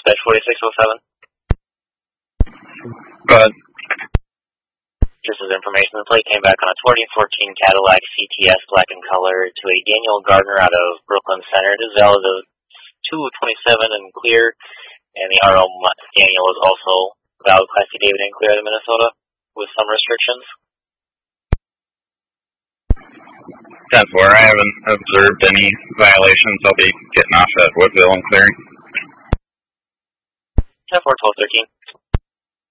4607. But Just as information, the plate came back on a 2014 Cadillac CTS black in color to a Daniel Gardner out of Brooklyn Center. It is valid as 227 and clear, and the RO Daniel is also valid Class C David and clear out of Minnesota with some restrictions. 10-4, I haven't observed any violations. I'll be getting off at Woodville and clearing. 10-4, 12-13.